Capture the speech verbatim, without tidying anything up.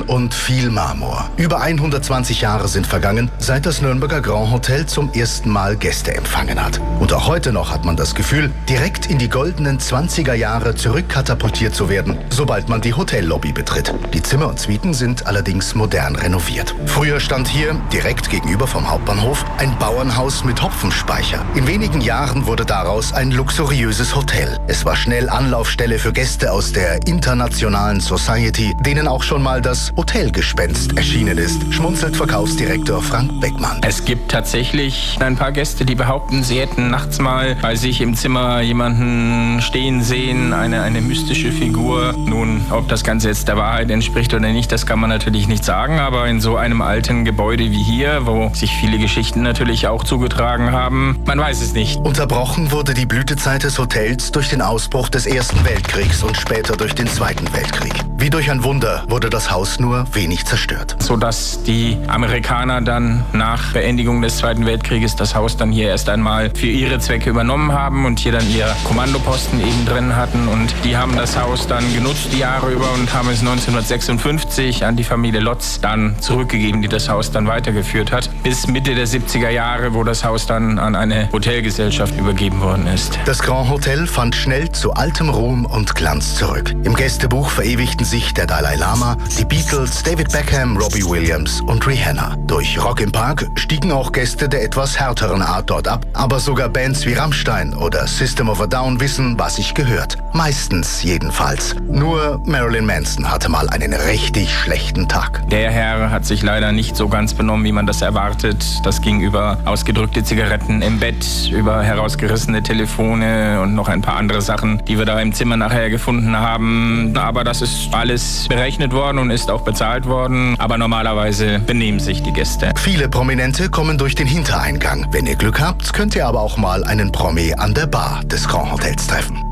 und viel Marmor. Über hundertzwanzig Jahre sind vergangen, seit das Nürnberger Grand Hotel zum ersten Mal Gäste empfangen hat. Und auch heute noch hat man das Gefühl, direkt in die goldenen zwanziger Jahre zurückkatapultiert zu werden, sobald man die Hotellobby betritt. Die Zimmer und Suiten sind allerdings modern renoviert. Früher stand hier, direkt gegenüber vom Hauptbahnhof, ein Bauernhaus mit Hopfenspeicher. In wenigen Jahren wurde daraus ein luxuriöses Hotel. Es war schnell Anlaufstelle für Gäste aus der internationalen Society, denen auch schon mal das Hotelgespenst erschienen ist, schmunzelt Verkaufsdirektor Frank Beckmann. Es gibt tatsächlich ein paar Gäste, die behaupten, sie hätten nachts mal bei sich im Zimmer jemanden stehen sehen, eine, eine mystische Figur. Nun, ob das Ganze jetzt der Wahrheit entspricht oder nicht, das kann man natürlich nicht sagen, aber in so einem alten Gebäude wie hier, wo sich viele Geschichten natürlich auch zugetragen haben, man weiß es nicht. Unterbrochen wurde die Blütezeit des Hotels durch den Ausbruch des Ersten Weltkriegs und später durch den Zweiten Weltkrieg. Wie durch ein Wunder wurde das Haus nur wenig zerstört. Sodass die Amerikaner dann nach Beendigung des Zweiten Weltkrieges das Haus dann hier erst einmal für ihre Zwecke übernommen haben und hier dann ihr Kommandoposten eben drin hatten. Und die haben das Haus dann genutzt die Jahre über und haben es neunzehnhundertsechsundfünfzig an die Familie Lotz dann zurückgegeben, die das Haus dann weitergeführt hat. Bis Mitte der siebziger Jahre, wo das Haus dann an eine Hotelgesellschaft übergeben worden ist. Das Grand Hotel fand schnell zu altem Ruhm und Glanz zurück. Im Gästebuch verewigten sich der Dalai Lama, die Beatles, David Beckham, Robbie Williams und Rihanna. Durch Rock im Park stiegen auch Gäste der etwas härteren Art dort ab, aber sogar Bands wie Rammstein oder System of a Down wissen, was sich gehört. Meistens jedenfalls. Nur Marilyn Manson hatte mal einen richtig schlechten Tag. Der Herr hat sich leider nicht so ganz benommen, wie man das erwartet. Das ging über ausgedrückte Zigaretten im Bett, über herausgerissene Telefone und noch ein paar andere Sachen, die wir da im Zimmer nachher gefunden haben. Aber das ist alles berechnet worden und ist auch bezahlt worden. Aber normalerweise benehmen sich die Gäste. Viele Prominente kommen durch den Hintereingang. Wenn ihr Glück habt, könnt ihr aber auch mal einen Promi an der Bar des Grand Hotels treffen.